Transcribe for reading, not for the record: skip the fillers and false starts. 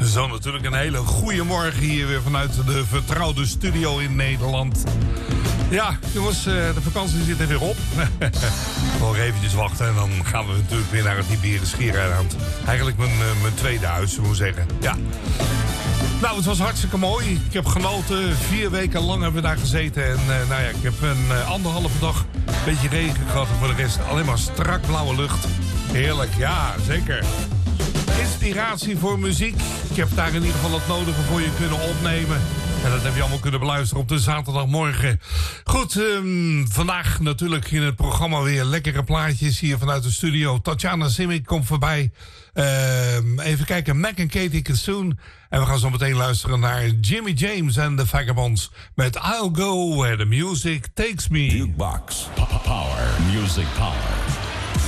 Zo natuurlijk een hele goede morgen hier weer vanuit de vertrouwde studio in Nederland. Ja, jongens, de vakantie zit er weer op. Nog eventjes wachten en dan gaan we natuurlijk weer naar het Iberisch Schiereiland. Eigenlijk mijn tweede huis, moet ik zeggen. Ja. Nou, het was hartstikke mooi. Ik heb genoten. 4 weken lang hebben we daar gezeten. En nou ja, ik heb een anderhalve dag een beetje regen gehad. En voor de rest alleen maar strak blauwe lucht. Heerlijk, ja, zeker. Inspiratie voor muziek. Ik heb daar in ieder geval het nodige voor je kunnen opnemen. En dat heb je allemaal kunnen beluisteren op de zaterdagmorgen. Goed, vandaag natuurlijk in het programma weer lekkere plaatjes hier vanuit de studio. Tatjana Simic komt voorbij. Even kijken, Mac en Katie Kassoon. En we gaan zo meteen luisteren naar Jimmy James en The Vagabonds met I'll Go Where the Music Takes Me. Jukebox. Power. Music Power.